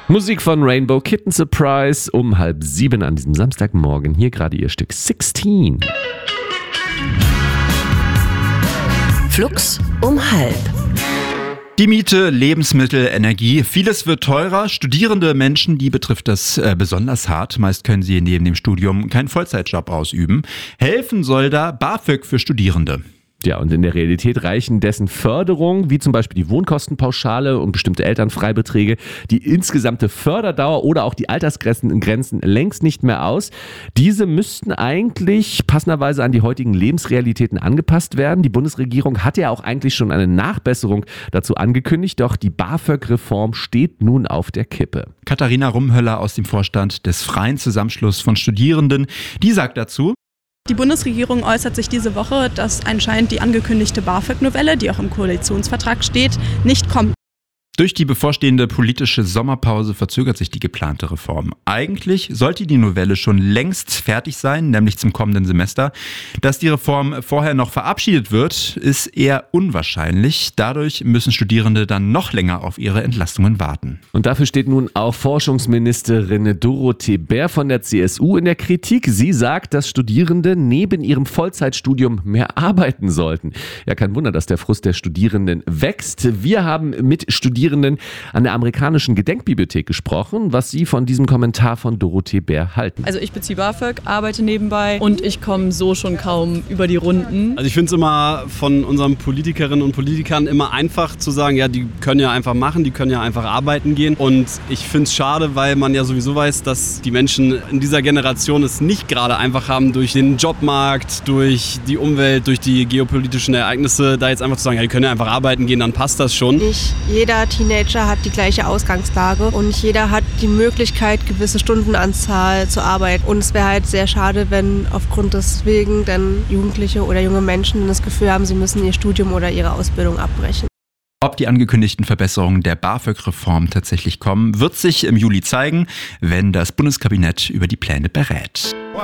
Musik von Rainbow Kitten Surprise um 6:30 an diesem Samstagmorgen. Hier gerade ihr Stück 16. Flux um 6:30. Die Miete, Lebensmittel, Energie, vieles wird teurer. Studierende Menschen, die betrifft das besonders hart. Meist können sie neben dem Studium keinen Vollzeitjob ausüben. Helfen soll da BAföG für Studierende. Ja, und in der Realität reichen dessen Förderungen, wie zum Beispiel die Wohnkostenpauschale und bestimmte Elternfreibeträge, die insgesamte Förderdauer oder auch die Altersgrenzen längst nicht mehr aus. Diese müssten eigentlich passenderweise an die heutigen Lebensrealitäten angepasst werden. Die Bundesregierung hat ja auch eigentlich schon eine Nachbesserung dazu angekündigt, doch die BAföG-Reform steht nun auf der Kippe. Katharina Rumhöller aus dem Vorstand des Freien Zusammenschluss von Studierenden, die sagt dazu: Die Bundesregierung äußert sich diese Woche, dass anscheinend die angekündigte BAföG-Novelle, die auch im Koalitionsvertrag steht, nicht kommt. Durch die bevorstehende politische Sommerpause verzögert sich die geplante Reform. Eigentlich sollte die Novelle schon längst fertig sein, nämlich zum kommenden Semester. Dass die Reform vorher noch verabschiedet wird, ist eher unwahrscheinlich. Dadurch müssen Studierende dann noch länger auf ihre Entlastungen warten. Und dafür steht nun auch Forschungsministerin Dorothee Bär von der CSU in der Kritik. Sie sagt, dass Studierende neben ihrem Vollzeitstudium mehr arbeiten sollten. Ja, kein Wunder, dass der Frust der Studierenden wächst. Wir haben mit Studierenden an der amerikanischen Gedenkbibliothek gesprochen, was sie von diesem Kommentar von Dorothee Bär halten. Also ich beziehe BAföG, arbeite nebenbei und ich komme so schon kaum über die Runden. Also ich finde es immer von unseren Politikerinnen und Politikern immer einfach zu sagen, ja, die können ja einfach machen, die können ja einfach arbeiten gehen. Und ich finde es schade, weil man ja sowieso weiß, dass die Menschen in dieser Generation es nicht gerade einfach haben, durch den Jobmarkt, durch die Umwelt, durch die geopolitischen Ereignisse, da jetzt einfach zu sagen, ja, die können ja einfach arbeiten gehen, dann passt das schon. Jeder Teenager hat die gleiche Ausgangslage und nicht jeder hat die Möglichkeit, gewisse Stundenanzahl zu arbeiten. Und es wäre halt sehr schade, wenn aufgrund deswegen dann Jugendliche oder junge Menschen das Gefühl haben, sie müssen ihr Studium oder ihre Ausbildung abbrechen. Ob die angekündigten Verbesserungen der BAföG-Reform tatsächlich kommen, wird sich im Juli zeigen, wenn das Bundeskabinett über die Pläne berät.